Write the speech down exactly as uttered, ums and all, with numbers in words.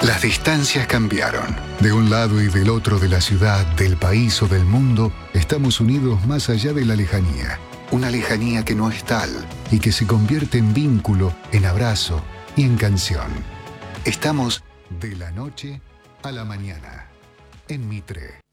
Las distancias cambiaron. De un lado y del otro de la ciudad, del país o del mundo, estamos unidos más allá de la lejanía. Una lejanía que no es tal y que se convierte en vínculo, en abrazo y en canción. Estamos de la noche a la mañana en Mitre.